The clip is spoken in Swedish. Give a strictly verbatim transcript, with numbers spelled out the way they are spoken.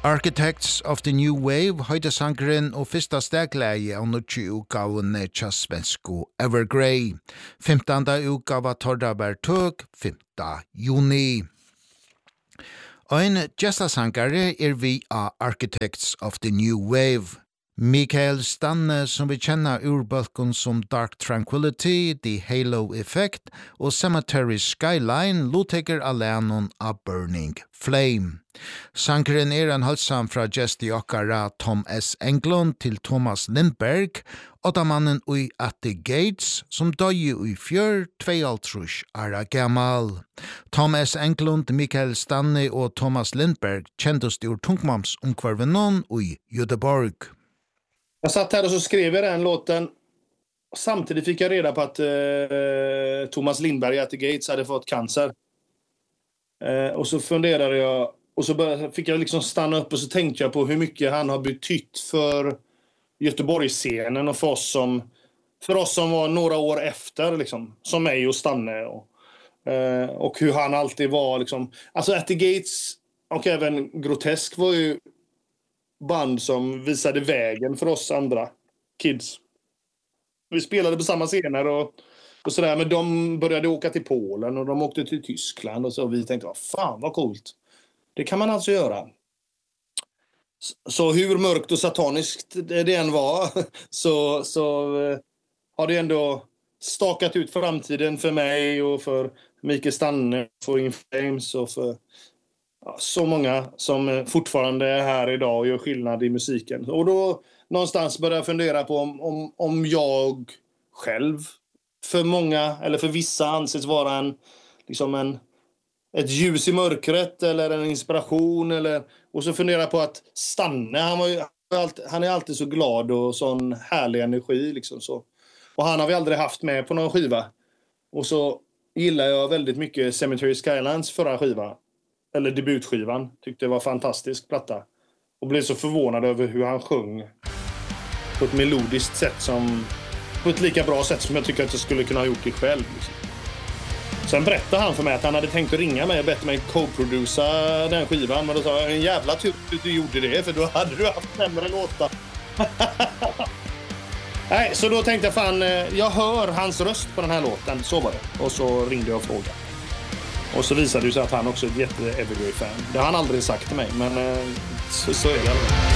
Architects of the New Wave høyde sangren og fyrsta stegleie av nutje utgavene tja svensko Evergrey. femtanda utgava torda bær tøk, femta juni. Ein gestasangare er vi av Architects of the New Wave. Mikael Stanne, som vi kjenner urbalken som Dark Tranquility, The Halo Effect og Cemetery Skyline, loteker alenon av Burning Flame. Sankeren er en halsam fra gesti okkara Tom S. Englund til Thomas Lindberg, åttamannen ui At the Gates, som døye ui fjør, tveialtrus ara gammal. Tom S. Englund, Mikael Stanne og Thomas Lindberg kjendust ur tungmams omkvarvenon ui Göteborg. Jag satt här och så skrev jag den låten. Samtidigt fick jag reda på att eh, Thomas Lindberg At the Gates hade fått cancer. Eh, och så funderade jag, och så började, fick jag liksom stanna upp och så tänkte jag på hur mycket han har betytt för Göteborgsscenen och för oss som, för oss som var några år efter, liksom, som mig och Stanne. Och, eh, och hur han alltid var. Liksom, alltså At the Gates och även Grotesk var ju band som visade vägen för oss andra kids. Vi spelade på samma scener och, och sådär, men de började åka till Polen och de åkte till Tyskland och så, och vi tänkte, vad fan vad coolt. Det kan man alltså göra. Så hur mörkt och sataniskt det än var så, så har det ändå stakat ut framtiden för mig och för Mikael Stanne, för In Flames och för ja, så många som fortfarande är här idag och gör skillnad i musiken. Och då någonstans började jag fundera på om, om, om jag själv för många, eller för vissa, anses vara en, liksom en, ett ljus i mörkret eller en inspiration. Eller, och så funderar jag på att Stanne, han, var ju, han är alltid så glad och sån härlig energi. Liksom så. Och han har vi aldrig haft med på någon skiva. Och så gillar jag väldigt mycket Cemetery Skylines förra skiva. Eller debutskivan. Tyckte det var fantastisk platta. Och blev så förvånad över hur han sjöng. På ett melodiskt sätt som... På ett lika bra sätt som jag tycker att jag skulle kunna ha gjort det själv. Liksom. Sen berättade han för mig att han hade tänkt att ringa mig och bett mig co-produsa den skivan. Men då sa jag, en jävla tur att du gjorde det. För då hade du haft sämre låtar. Nej, så då tänkte jag fan... Jag hör hans röst på den här låten. Så var det. Och så ringde jag och frågade. Och så visade det sig att han också är ett jätte-Evergrey-fan. Det har han aldrig sagt till mig, men så, så är det.